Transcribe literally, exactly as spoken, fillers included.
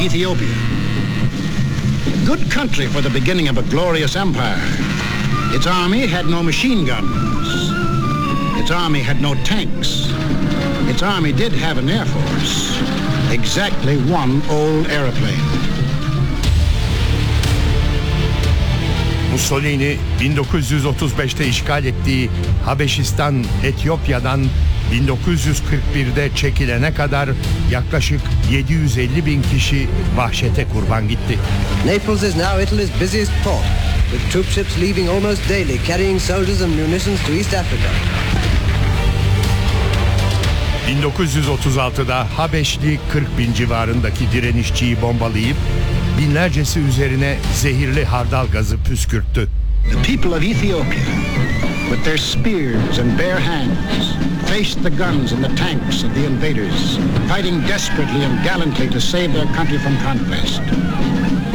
Ethiopia. Good country for the beginning of a glorious empire. Its army had no machine guns. Its army had no tanks. Its army did have an air force. Exactly one old airplane. Mussolini bin dokuz yüz otuz beşte işgal ettiği Habeşistan, Etiyopya'dan bin dokuz yüz kırk birde çekilene kadar yaklaşık yedi yüz elli bin kişi vahşete kurban gitti. Naples is now Italy's busiest port, with troop ships leaving almost daily carrying soldiers and munitions to East Africa. bin dokuz yüz otuz altıda Habeşli kırk bin civarındaki direnişçiyi bombalayıp binlercesi üzerine zehirli hardal gazı püskürttü. The people of Ethiopia, with their spears and bare hands, faced the guns and the tanks of the invaders, fighting desperately and gallantly to save their country from conquest.